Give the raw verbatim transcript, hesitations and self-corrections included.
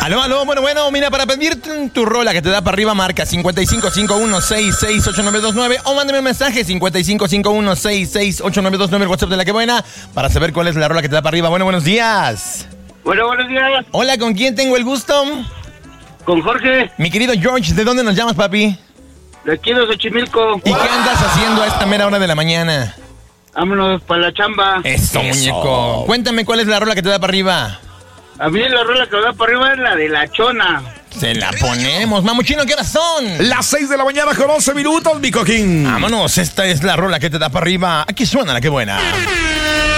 Aló, aló, bueno, bueno, mira, para pedirte tu rola que te da para arriba, marca cincuenta y cinco cincuenta y uno sesenta y seis ochenta y nueve veintinueve o mándame un mensaje cincuenta y cinco cincuenta y uno sesenta y seis ochenta y nueve veintinueve, el WhatsApp de La Que Buena, para saber cuál es la rola que te da para arriba. Bueno, buenos días. Bueno, buenos días. Hola, ¿con quién tengo el gusto? Con Jorge. Mi querido George, ¿de dónde nos llamas, papi? De aquí de Xochimilco. ¿Y qué andas haciendo a esta mera hora de la mañana? Vámonos para la chamba. Eso, muñeco. Cuéntame cuál es la rola que te da para arriba. A mí la rola que me da para arriba es la de La Chona. Se la ponemos. Mamuchino, ¿qué horas son? Las seis de la mañana con once minutos, mi coquín. Vámonos, esta es la rola que te da para arriba. Aquí suena La Que Buena.